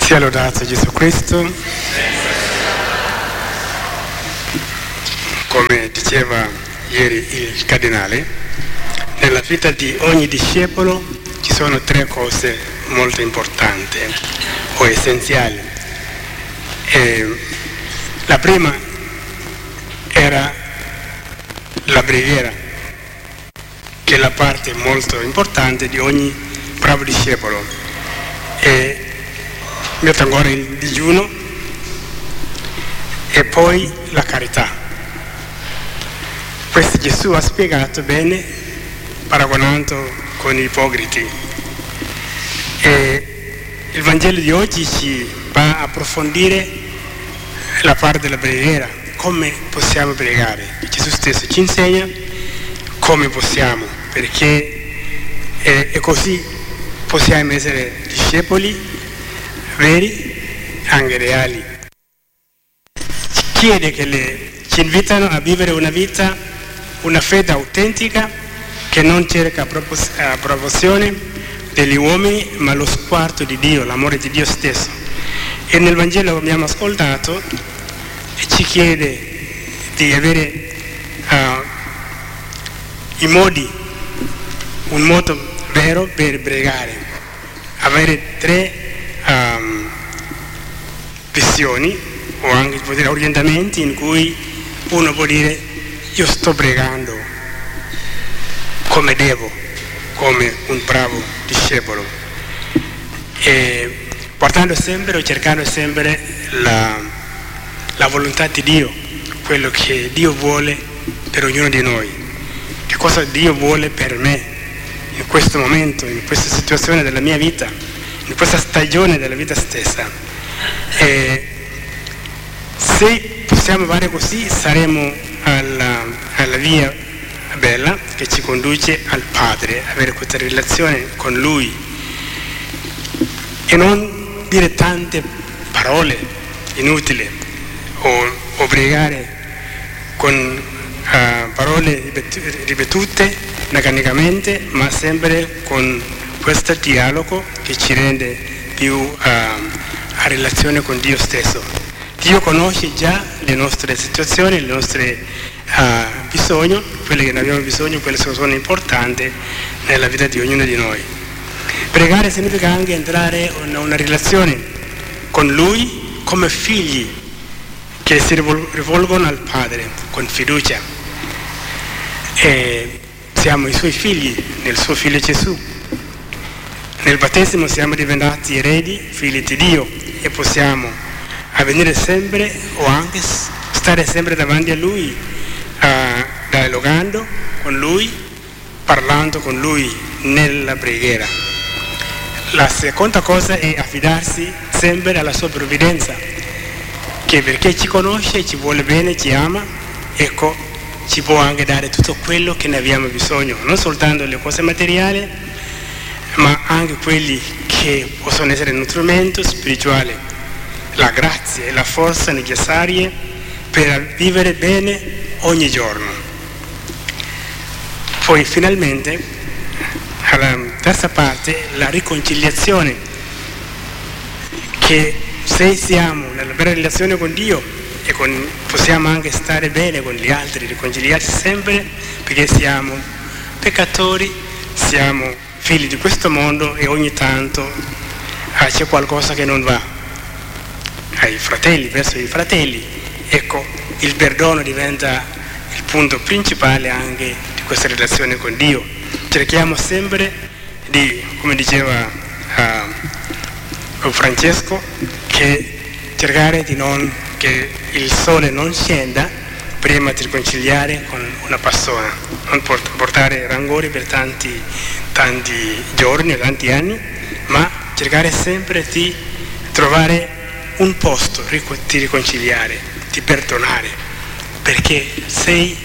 Sia lodato Gesù Cristo. Come diceva ieri il cardinale, nella vita di ogni discepolo ci sono 3 cose molto importanti o essenziali. La prima era la preghiera, che è la parte molto importante di ogni bravo discepolo. E metto ancora il digiuno e poi la carità. Questo Gesù ha spiegato bene, paragonando con gli ipocriti. E il Vangelo di oggi ci va a approfondire la parte della preghiera, come possiamo pregare. Gesù stesso ci insegna come possiamo, perché è così possiamo essere discepoli veri, anche reali. Chiede che ci invitano a vivere una vita, una fede autentica che non cerca approvazione degli uomini, ma lo sguardo di Dio, l'amore di Dio stesso. E nel Vangelo che abbiamo ascoltato ci chiede di avere un modo vero per pregare, avere 3 visioni o anche orientamenti in cui uno può dire: io sto pregando come devo, come un bravo discepolo, e guardando sempre o cercando sempre la volontà di Dio, quello che Dio vuole per ognuno di noi, che cosa Dio vuole per me in questo momento, in questa situazione della mia vita, in questa stagione della vita stessa. E se possiamo fare così, saremo alla via bella che ci conduce al Padre, avere questa relazione con Lui e non dire tante parole inutili o pregare con parole ripetute meccanicamente, ma sempre con questo dialogo che ci rende più a relazione con Dio stesso. Dio conosce già le nostre situazioni, le nostre bisogni, quelle che ne abbiamo bisogno, quelle che sono importanti nella vita di ognuno di noi. Pregare significa anche entrare in una relazione con Lui come figli che si rivolgono al Padre con fiducia. E siamo i Suoi figli, nel Suo Figlio Gesù. Nel battesimo siamo diventati eredi, figli di Dio, e possiamo venire sempre o anche stare sempre davanti a Lui, dialogando con Lui, parlando con Lui nella preghiera. La seconda cosa è affidarsi sempre alla Sua provvidenza, che perché ci conosce, ci vuole bene, ci ama, ecco, ci può anche dare tutto quello che ne abbiamo bisogno, non soltanto le cose materiali, ma anche quelli che possono essere nutrimento spirituale, la grazia e la forza necessarie per vivere bene ogni giorno. Poi finalmente, alla terza parte, la riconciliazione, che se siamo nella vera relazione con Dio e possiamo anche stare bene con gli altri, riconciliarci sempre, perché siamo peccatori, siamo figli di questo mondo e ogni tanto c'è qualcosa che non va ai fratelli, verso i fratelli. Ecco, il perdono diventa il punto principale anche di questa relazione con Dio. Cerchiamo sempre di, come diceva Francesco, che cercare di che il sole non scenda prima di riconciliare con una persona, non portare rancore per tanti giorni o tanti anni, ma cercare sempre di trovare un posto di riconciliare, di perdonare, perché sei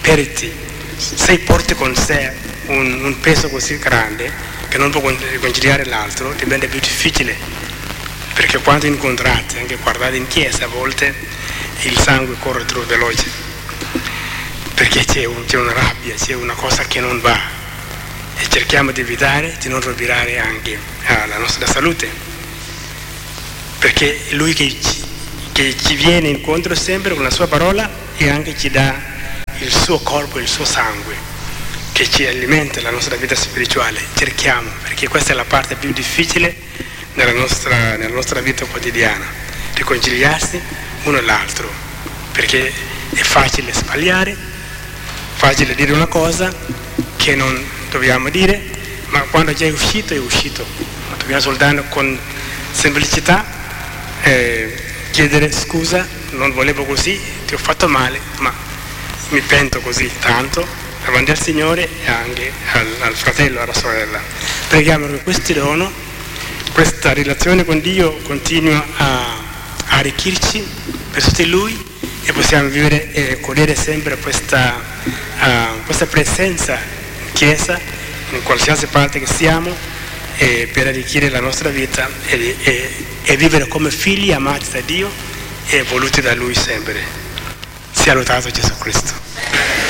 porti con sé un peso così grande che non può riconciliare l'altro, diventa più difficile, perché quando incontrate, anche guardate in chiesa, a volte il sangue corre troppo veloce, perché c'è una rabbia, c'è una cosa che non va, e cerchiamo di evitare di non rovinare anche la nostra salute. perché è Lui che ci viene incontro sempre con la sua parola e anche ci dà il suo corpo, il suo sangue, che ci alimenta la nostra vita spirituale. Cerchiamo, perché questa è la parte più difficile nella nostra vita quotidiana, riconciliarsi uno all'altro, perché è facile sbagliare, facile dire una cosa che non dobbiamo dire, ma quando già è uscito, dobbiamo soltanto con semplicità chiedere scusa, non volevo così, ti ho fatto male, ma mi pento così tanto davanti al Signore e anche al fratello, alla sorella. Preghiamo che questo dono, questa relazione con Dio continua a arricchirci verso di Lui e possiamo vivere e godere sempre questa presenza in Chiesa, in qualsiasi parte che siamo, per arricchire la nostra vita e vivere come figli amati da Dio e voluti da Lui sempre. Sia lodato Gesù Cristo.